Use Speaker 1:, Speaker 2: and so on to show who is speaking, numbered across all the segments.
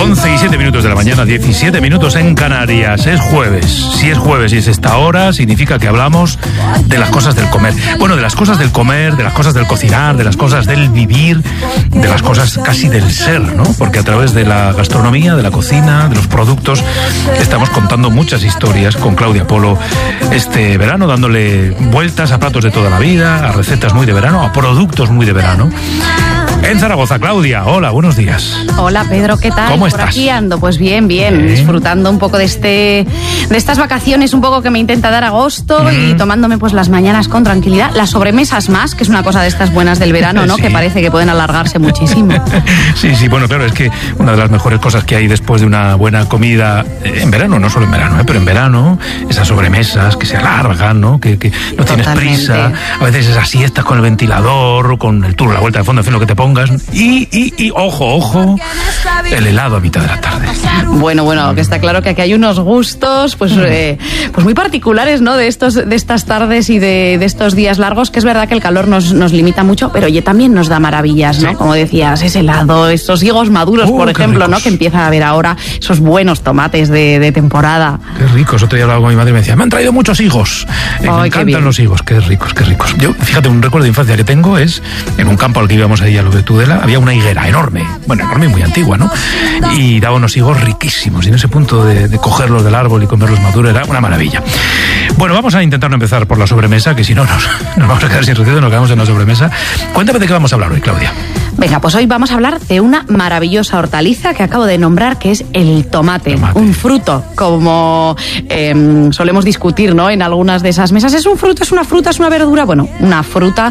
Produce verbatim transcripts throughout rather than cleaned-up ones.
Speaker 1: once y siete minutos de la mañana, diecisiete minutos en Canarias. Es jueves. Si es jueves y es esta hora, significa que hablamos de las cosas del comer. Bueno, de las cosas del comer, de las cosas del cocinar, de las cosas del vivir, de las cosas casi del ser, ¿no? Porque a través de la gastronomía, de la cocina, de los productos, estamos contando muchas historias con Claudia Polo este verano, dándole vueltas a platos de toda la vida, a recetas muy de verano, a productos muy de verano. En Zaragoza, Claudia, hola, buenos días.
Speaker 2: Hola, Pedro, ¿qué tal?
Speaker 1: ¿Cómo
Speaker 2: Por
Speaker 1: estás?
Speaker 2: aquí ando, pues bien, bien,
Speaker 1: bien,
Speaker 2: disfrutando un poco de este, de estas vacaciones un poco que me intenta dar agosto mm. y tomándome pues las mañanas con tranquilidad, las sobremesas más, que es una cosa de estas buenas del verano, ¿no? Sí. Que parece que pueden alargarse muchísimo.
Speaker 1: Sí, sí, bueno, claro, es que una de las mejores cosas que hay después de una buena comida, en verano, no solo en verano, ¿eh? Pero en verano, esas sobremesas que se alargan, ¿no? Que, que no tienes
Speaker 2: Totalmente.
Speaker 1: prisa, a veces esas siestas con el ventilador, con el turno, la vuelta de fondo, en fin, lo que te pongas. Y, y, y, ojo, ojo, el helado a mitad de la tarde.
Speaker 2: Bueno, bueno, que está claro que aquí hay unos gustos, pues, eh, pues muy particulares, ¿no? De estos, de estas tardes y de, de estos días largos, que es verdad que el calor nos, nos limita mucho, pero oye, también nos da maravillas, ¿no? Sí. Como decías, ese helado, estos higos maduros, uh, por ejemplo, ¿no? Que empieza a haber ahora esos buenos tomates de, de temporada.
Speaker 1: Qué ricos. Otro día hablaba con mi madre y me decía, me han traído muchos higos. Eh, Ay, me encantan los higos, qué ricos, qué ricos. Yo, fíjate, un recuerdo de infancia que tengo es en un campo al que íbamos ahí a lo de Tudela, había una higuera enorme, bueno, enorme y muy antigua, ¿no? Y daba unos higos riquísimos, y en ese punto de, de cogerlos del árbol y comerlos maduros era una maravilla. Bueno, vamos a intentar no empezar por la sobremesa, que si no nos, nos vamos a quedar sin recetas, nos quedamos en la sobremesa. Cuéntame de qué vamos a hablar hoy, Claudia.
Speaker 2: Venga, pues hoy vamos a hablar de una maravillosa hortaliza que acabo de nombrar, que es el tomate, tomate. Un fruto, como eh, solemos discutir, ¿no? En algunas de esas mesas. ¿Es un fruto, es una fruta, es una verdura? Bueno, una fruta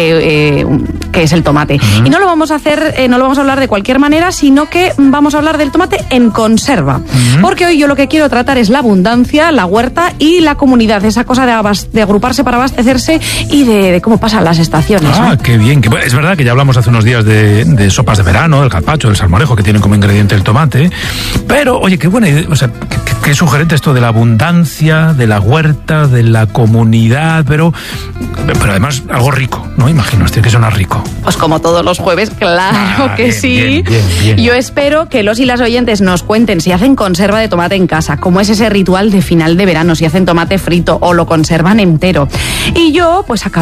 Speaker 2: eh, eh, que es el tomate. Uh-huh. Y no lo vamos a hacer, eh, no lo vamos a hablar de cualquier manera, sino que vamos a hablar del tomate en conserva. Uh-huh. Porque hoy yo lo que quiero tratar es la abundancia, la huerta y la comunidad, esa cosa de, abast- de agruparse para abastecerse y de, de cómo pasan las estaciones.
Speaker 1: Ah, ¿no? Qué bien. Que, es verdad que ya hablamos hace unos días de, de sopas de verano, del gazpacho, del salmorejo, que tienen como ingrediente el tomate. Pero, oye, qué buena idea, o sea, qué, qué, qué sugerente esto de la abundancia, de la huerta, de la comunidad, pero, pero además algo rico, ¿no? Imagino, tiene que sonar rico.
Speaker 2: Pues como todos los jueves, claro ah, que
Speaker 1: bien,
Speaker 2: sí.
Speaker 1: Bien, bien, bien.
Speaker 2: Yo espero que los y las oyentes nos cuenten si hacen conserva de tomate en casa, cómo es ese ritual de final de verano, si hacen tomate frito o lo conservan entero. Y yo, pues acabo